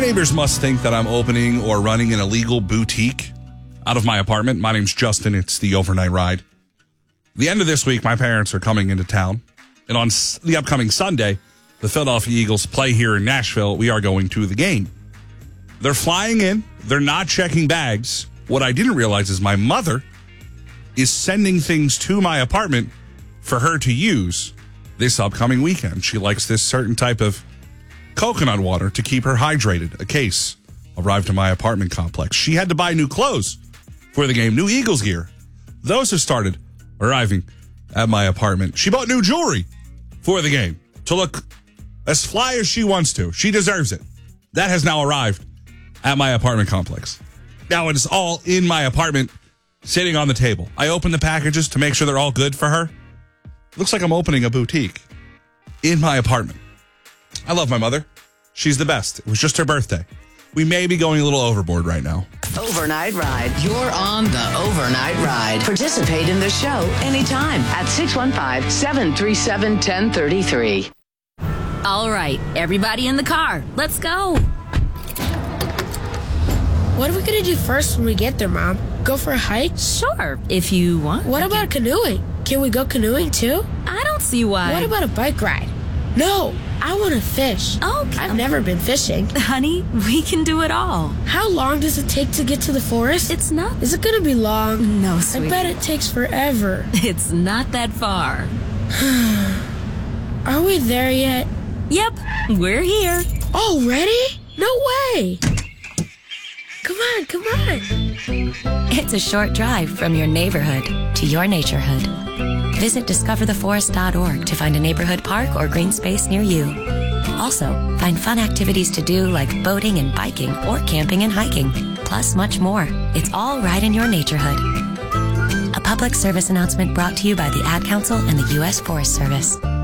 neighbors must think that I'm opening or running an illegal boutique out of my apartment. My name's Justin. It's the Overnight Ride. The end of this week, my parents are coming into town. And on the upcoming Sunday, the Philadelphia Eagles play here in Nashville. We are going to the game. They're flying in. They're not checking bags. What I didn't realize is my mother is sending things to my apartment for her to use this upcoming weekend. She likes this certain type of coconut water to keep her hydrated. A case arrived to my apartment complex. She had to buy new clothes for the game, new Eagles gear. Those have started arriving at my apartment. She bought new jewelry for the game to look as fly as she wants to. She deserves it. That has now arrived at my apartment complex. Now it is all in my apartment, sitting on the table. I open the packages to make sure they're all good for her. Looks like I'm opening a boutique in my apartment. I love my mother. She's the best. It was just her birthday. We may be going a little overboard right now. Overnight Ride. You're on the Overnight Ride. Participate in the show anytime at 615-737-1033. All right, everybody in the car. Let's go. What are we going to do first when we get there, Mom? Go for a hike? Sure, if you want. What about canoeing? Can we go canoeing too? I don't see why. What about a bike ride? No, I want to fish. Okay. I've never been fishing. Honey, we can do it all. How long does it take to get to the forest? It's not. Is it going to be long? No, sweetie. I bet it takes forever. It's not that far. Are we there yet? Yep, we're here. Already? No way. Come on, come on. It's a short drive from your neighborhood to your naturehood. Visit discovertheforest.org to find a neighborhood park or green space near you. Also, find fun activities to do like boating and biking or camping and hiking, plus much more. It's all right in your naturehood. A public service announcement brought to you by the Ad Council and the U.S. Forest Service.